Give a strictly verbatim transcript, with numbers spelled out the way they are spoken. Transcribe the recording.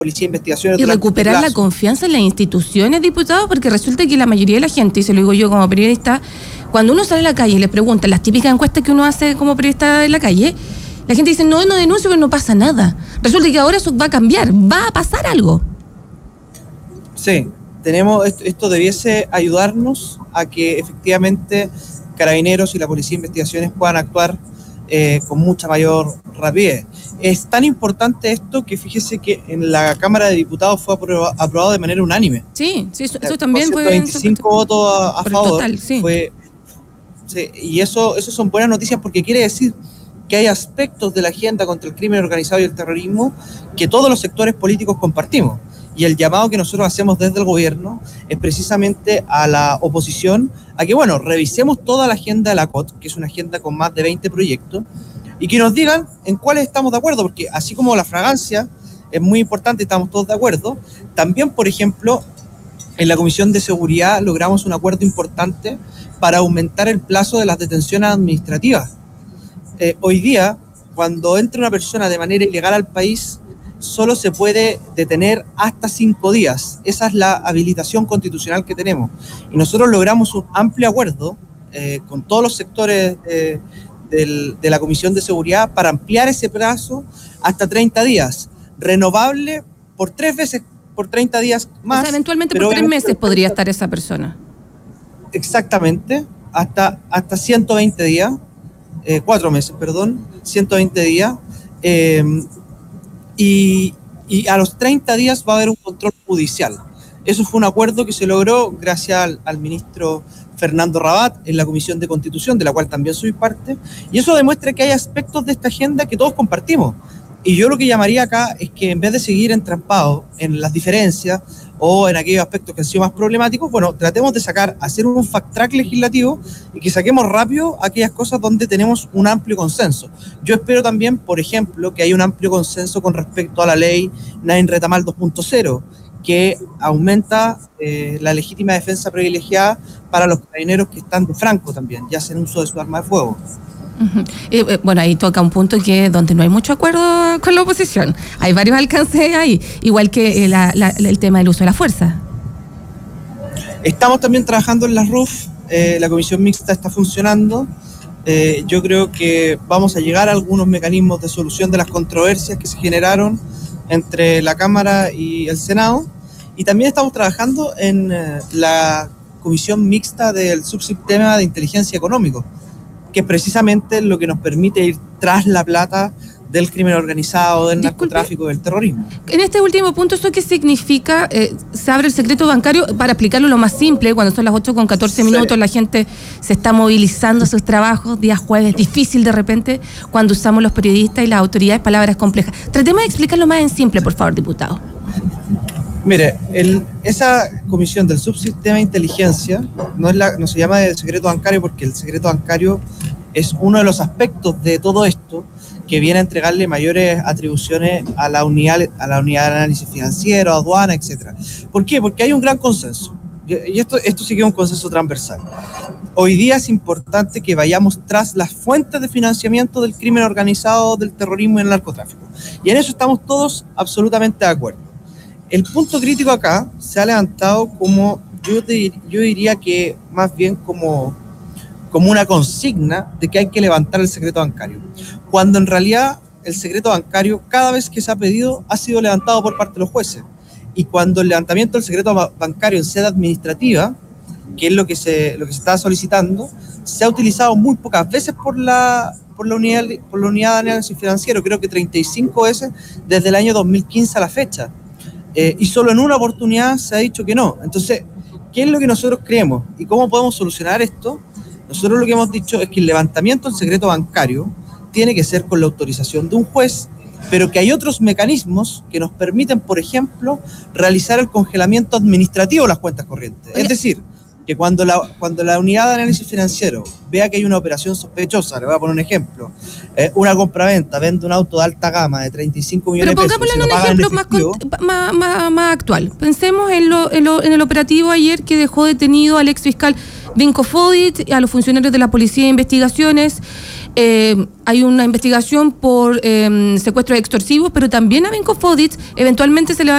Policía de Investigaciones. Y recuperar la confianza en las instituciones, diputados, porque resulta que la mayoría de la gente, y se lo digo yo como periodista, cuando uno sale a la calle y le preguntan las típicas encuestas que uno hace como periodista en la calle, la gente dice, no, no denuncio, pero no pasa nada. Resulta que ahora eso va a cambiar, va a pasar algo. Sí, tenemos esto, esto debiese ayudarnos a que efectivamente Carabineros y la Policía de Investigaciones puedan actuar eh, con mucha mayor rapidez. Es tan importante esto que fíjese que en la Cámara de Diputados fue aprobado, aprobado de manera unánime. Sí, sí, eso, eso también fue... fue... veinticinco votos a, a favor. Total, sí. Fue, sí, y eso, eso son buenas noticias porque quiere decir que hay aspectos de la agenda contra el crimen organizado y el terrorismo que todos los sectores políticos compartimos. Y el llamado que nosotros hacemos desde el gobierno es precisamente a la oposición a que, bueno, revisemos toda la agenda de la C O T, que es una agenda con más de veinte proyectos, y que nos digan en cuáles estamos de acuerdo, porque así como la fragancia es muy importante, estamos todos de acuerdo, también, por ejemplo, en la Comisión de Seguridad logramos un acuerdo importante para aumentar el plazo de las detenciones administrativas. Eh, hoy día, cuando entra una persona de manera ilegal al país, solo se puede detener hasta cinco días. Esa es la habilitación constitucional que tenemos. Y nosotros logramos un amplio acuerdo eh, con todos los sectores eh, del, de la Comisión de Seguridad para ampliar ese plazo hasta treinta días, renovable por tres veces, por treinta días más. O sea, eventualmente por tres meses podría estar esa persona. Exactamente, hasta, hasta ciento veinte días, eh, cuatro meses, perdón, ciento veinte días. Eh, Y, y a los treinta días va a haber un control judicial. Eso fue un acuerdo que se logró gracias al, al ministro Fernando Rabat en la Comisión de Constitución, de la cual también soy parte, y eso demuestra que hay aspectos de esta agenda que todos compartimos. Y yo lo que llamaría acá es que en vez de seguir entrampados en las diferencias o en aquellos aspectos que han sido más problemáticos, bueno, tratemos de sacar, hacer un fact-track legislativo y que saquemos rápido aquellas cosas donde tenemos un amplio consenso. Yo espero también, por ejemplo, que haya un amplio consenso con respecto a la ley Nain Retamal dos punto cero, que aumenta eh, la legítima defensa privilegiada para los carabineros que están de franco también, ya hacen uso de su arma de fuego. Uh-huh. Eh, bueno, ahí toca un punto que donde no hay mucho acuerdo con la oposición. Hay varios alcances ahí, igual que eh, la, la, el tema del uso de la fuerza. Estamos también trabajando en la R U F, eh, la comisión mixta está funcionando. Eh, yo creo que vamos a llegar a algunos mecanismos de solución de las controversias que se generaron entre la Cámara y el Senado. Y también estamos trabajando en eh, la comisión mixta del subsistema de inteligencia económico, que es precisamente lo que nos permite ir tras la plata del crimen organizado, del Disculpe, narcotráfico, del terrorismo. En este último punto, ¿esto qué significa? Eh, se abre el secreto bancario, para explicarlo lo más simple, cuando son las ocho con catorce minutos, sí. La gente se está movilizando a sus trabajos, día jueves, difícil de repente, cuando usamos los periodistas y las autoridades palabras complejas. Tratemos de explicarlo más en simple, por favor, diputado. Mire, el, esa comisión del subsistema de inteligencia no, es la, no se llama de secreto bancario porque el secreto bancario es uno de los aspectos de todo esto que viene a entregarle mayores atribuciones a la unidad, a la unidad de análisis financiero, aduana, etcétera. ¿Por qué? Porque hay un gran consenso. Y esto, esto sí que es un consenso transversal. Hoy día es importante que vayamos tras las fuentes de financiamiento del crimen organizado, del terrorismo y el narcotráfico. Y en eso estamos todos absolutamente de acuerdo. El punto crítico acá se ha levantado como, yo, te, yo diría que más bien como, como una consigna de que hay que levantar el secreto bancario, cuando en realidad el secreto bancario cada vez que se ha pedido ha sido levantado por parte de los jueces, y cuando el levantamiento del secreto bancario en sede administrativa, que es lo que se, lo que se está solicitando, se ha utilizado muy pocas veces por la, por la, unidad, por la unidad de análisis financiero, creo que treinta y cinco veces desde el año dos mil quince a la fecha. Eh, y solo en una oportunidad se ha dicho que no. Entonces, ¿qué es lo que nosotros creemos? ¿Y cómo podemos solucionar esto? Nosotros lo que hemos dicho es que el levantamiento del secreto bancario tiene que ser con la autorización de un juez, pero que hay otros mecanismos que nos permiten, por ejemplo, realizar el congelamiento administrativo de las cuentas corrientes. Es decir, que cuando la, cuando la unidad de análisis financiero vea que hay una operación sospechosa, le voy a poner un ejemplo, eh, una compraventa, vende un auto de alta gama de treinta y cinco millones de pesos. Pero pongámosle un ejemplo más, con, más, más, más actual. Pensemos en, lo, en, lo, en el operativo ayer que dejó detenido al ex fiscal Vinko Fodic, a los funcionarios de la Policía de Investigaciones. Eh, hay una investigación por eh, secuestros extorsivos, pero también a Benko Fodich eventualmente se le va